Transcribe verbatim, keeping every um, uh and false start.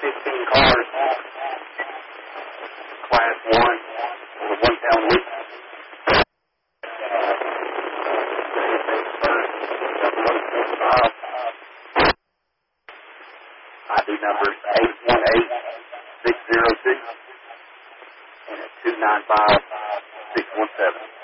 fifteen cars, class one, on a one-pound week. I D number eight one eight six zero six and at two nine five six one seven.